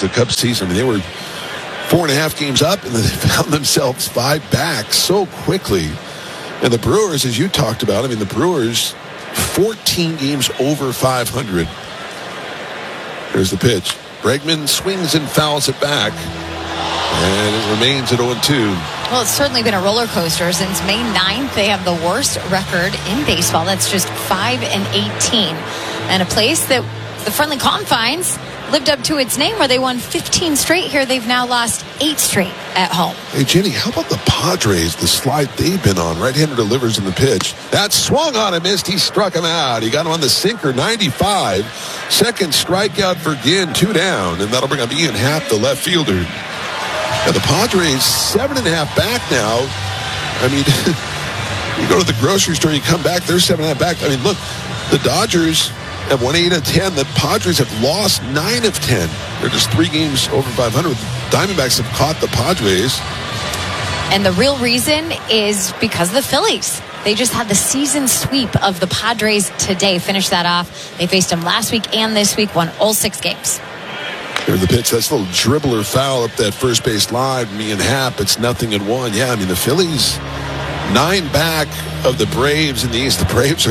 the Cubs season. I mean, they were 4.5 games up, and then they found themselves 5 back so quickly. And the Brewers, as you talked about, I mean, the Brewers, 14 games over 500. There's the pitch. Bregman swings and fouls it back, and it remains at 0-2. Well, it's certainly been a roller coaster. Since May 9th, they have the worst record in baseball. That's just 5-18. And a place that the Friendly Confines lived up to its name, where they won 15 straight here. They've now lost 8 straight at home. Hey, Jenny, how about the Padres, the slide they've been on? Right-hander delivers in the pitch. That swung on and missed. He struck him out. He got him on the sinker, 95. Second strikeout for Ginn, 2 down. And that'll bring up Ian Happ, the left fielder. Now, the Padres, 7.5 back now. I mean, you go to the grocery store, you come back, they're 7.5 back. I mean, look, the Dodgers have won 8 of 10. The Padres have lost 9 of 10. They're just 3 games over 500. The Diamondbacks have caught the Padres. And the real reason is because of the Phillies. They just had the season sweep of the Padres today. Finished that off. They faced them last week and this week, won all 6 games. There's the pitch. That's a little dribbler foul up that first base line. Me and Happ, it's 0-1. Yeah, I mean, the Phillies, 9 back of the Braves in the East. The Braves are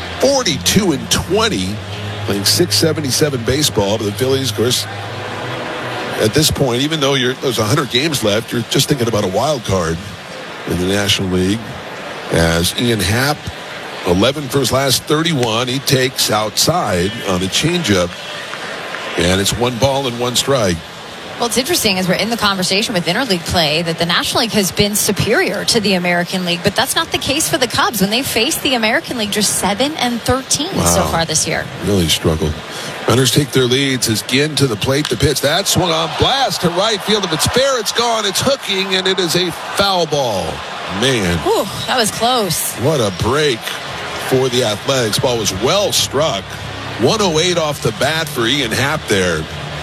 42-20, playing .677 baseball. But the Phillies, of course, at this point, even though there's 100 games left, you're just thinking about a wild card in the National League. As Ian Happ, 11 for his last 31, he takes outside on a changeup, and it's 1 ball and 1 strike. Well, it's interesting as we're in the conversation with interleague play that the National League has been superior to the American League, but that's not the case for the Cubs. When they faced the American League, just 7-13 so far this year. Really struggled. Runners take their leads as Ginn to the plate. The pitch, that swung on, blast to right field. If it's fair, it's gone. It's hooking, and it is a foul ball. Man. Whew, that was close. What a break for the Athletics. Ball was well struck. 108 off the bat for Ian Happ there.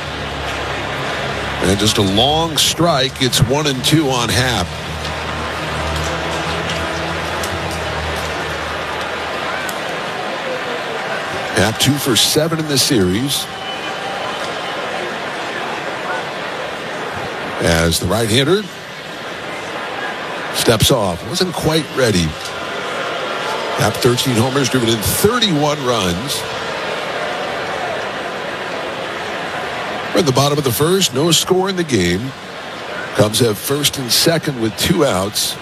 And just a long strike. It's 1-2 on Happ. Happ 2 for 7 in the series. As the right-hander steps off. Wasn't quite ready. Happ 13 homers, driven in 31 runs. We're at the bottom of the first. No score in the game. Cubs have first and second with 2 outs.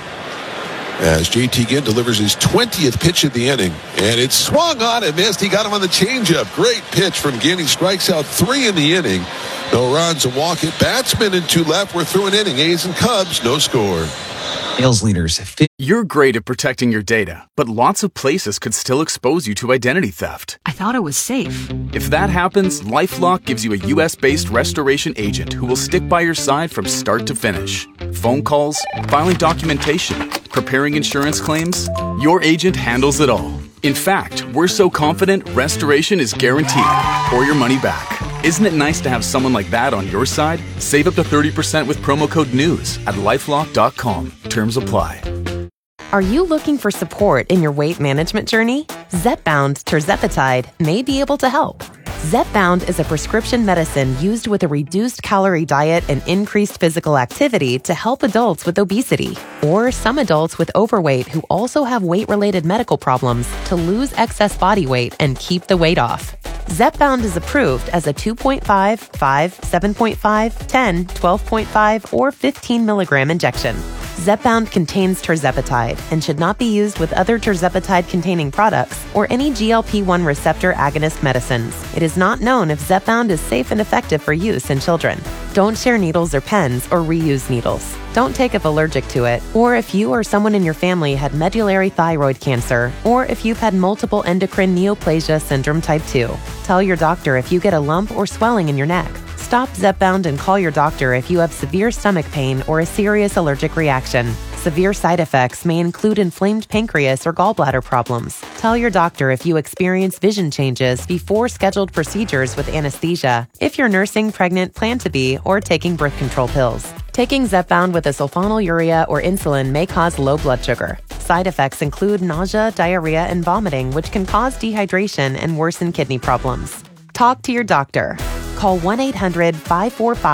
As JT Ginn delivers his 20th pitch of the inning. And it swung on and missed. He got him on the changeup. Great pitch from Ginn. He strikes out 3 in the inning. No runs, a walk. It batsman and 2 left. We're through an inning. A's and Cubs, no score. Sales leaders. You're great at protecting your data, but lots of places could still expose you to identity theft. I thought it was safe. If that happens, LifeLock gives you a U.S.-based restoration agent who will stick by your side from start to finish. Phone calls, filing documentation, preparing insurance claims, your agent handles it all. In fact, we're so confident restoration is guaranteed or your money back. Isn't it nice to have someone like that on your side? Save up to 30% with promo code NEWS at LifeLock.com. Terms apply. Are you looking for support in your weight management journey? Zepbound tirzepatide may be able to help. Zepbound is a prescription medicine used with a reduced calorie diet and increased physical activity to help adults with obesity, or some adults with overweight who also have weight-related medical problems to lose excess body weight and keep the weight off. Zepbound is approved as a 2.5, 5, 7.5, 10, 12.5, or 15 milligram injection. Zepbound contains tirzepatide and should not be used with other tirzepatide-containing products or any GLP-1 receptor agonist medicines. It is not known if Zepbound is safe and effective for use in children. Don't share needles or pens or reuse needles. Don't take if allergic to it, or if you or someone in your family had medullary thyroid cancer, or if you've had multiple endocrine neoplasia syndrome type 2. Tell your doctor if you get a lump or swelling in your neck. Stop Zepbound and call your doctor if you have severe stomach pain or a serious allergic reaction. Severe side effects may include inflamed pancreas or gallbladder problems. Tell your doctor if you experience vision changes before scheduled procedures with anesthesia, if you're nursing, pregnant, plan to be, or taking birth control pills. Taking Zepbound with a sulfonylurea or insulin may cause low blood sugar. Side effects include nausea, diarrhea, and vomiting, which can cause dehydration and worsen kidney problems. Talk to your doctor. Call 1-800-545